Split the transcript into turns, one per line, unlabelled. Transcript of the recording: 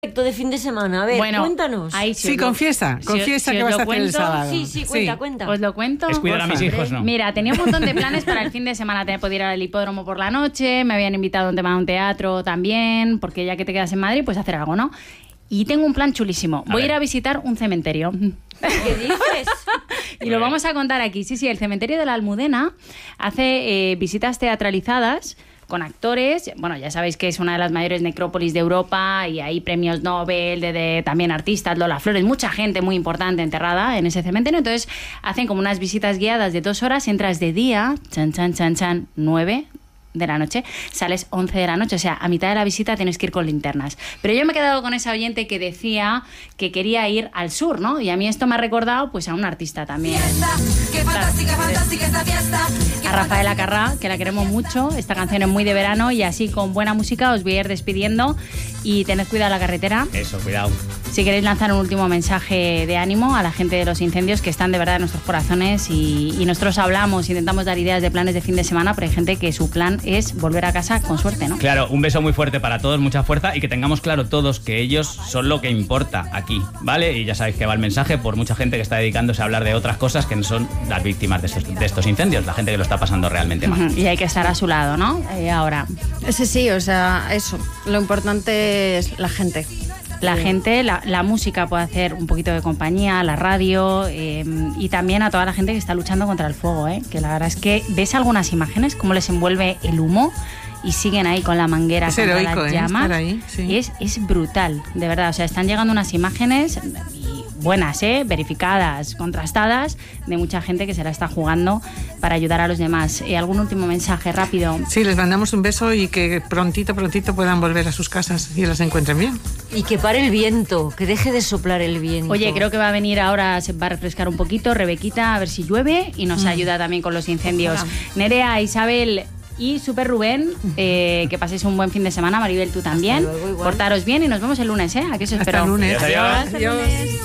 De fin de semana, a ver, cuéntanos.
Sí, confiesa que vas a hacer el sábado.
Sí, cuenta.
¿Os lo cuento?
Es cuidar a mis hijos, ¿no?
Mira, tenía un montón de planes para el fin de semana. Tenía que ir al hipódromo por la noche, me habían invitado a un teatro también, porque ya que te quedas en Madrid, pues hacer algo, ¿no? Y tengo un plan chulísimo. Voy a ir a visitar un cementerio.
¿Qué dices?
Y lo vamos a contar aquí. Sí, el cementerio de la Almudena hace visitas teatralizadas con actores. Bueno, ya sabéis que es una de las mayores necrópolis de Europa y hay premios Nobel, de también artistas, Lola Flores, mucha gente muy importante enterrada en ese cementerio. Entonces hacen como unas visitas guiadas de 2 horas, entras de día, 9 de la noche, sales 11 de la noche, o sea, a mitad de la visita tienes que ir con linternas. Pero yo me he quedado con esa oyente que decía que quería ir al sur, ¿no? Y a mí esto me ha recordado pues a un artista también.
¡Qué fantástica, fantástica esta fiesta!
A Rafaela Carrà, que la queremos mucho. Esta canción es muy de verano y así con buena música os voy a ir despidiendo y tened cuidado en la carretera.
Eso, cuidado.
Si queréis lanzar un último mensaje de ánimo a la gente de los incendios que están de verdad en nuestros corazones y nosotros hablamos, intentamos dar ideas de planes de fin de semana, pero hay gente que su plan es volver a casa con suerte, ¿no?
Claro, un beso muy fuerte para todos, mucha fuerza y que tengamos claro todos que ellos son lo que importa aquí, ¿vale? Y ya sabéis que va el mensaje por mucha gente que está dedicándose a hablar de otras cosas que no son las víctimas de estos incendios, la gente que lo está pasando realmente mal.
Y hay que estar a su lado, ¿no? Ahora.
Sí, o sea, eso. Lo importante es la gente.
La gente, la música puede hacer un poquito de compañía, la radio y también a toda la gente que está luchando contra el fuego, que la verdad es que ves algunas imágenes, cómo les envuelve el humo y siguen ahí con la manguera,
es
contra
heroico,
las llamas.
Estar ahí, sí.
Es brutal, de verdad. O sea, están llegando unas imágenes buenas, verificadas, contrastadas, de mucha gente que se la está jugando para ayudar a los demás. ¿Algún último mensaje rápido?
Sí, les mandamos un beso y que prontito puedan volver a sus casas y las encuentren bien.
Y que pare el viento, que deje de soplar el viento.
Oye, creo que va a venir ahora, se va a refrescar un poquito, Rebequita, a ver si llueve y nos ayuda también con los incendios.
Ojalá.
Nerea, Isabel y Super Rubén, que paséis un buen fin de semana. Maribel, tú también.
Hasta luego, igual.
Portaros bien y nos vemos el lunes, ¿A qué os espero?
Hasta el lunes.
Adiós.
Hasta el lunes.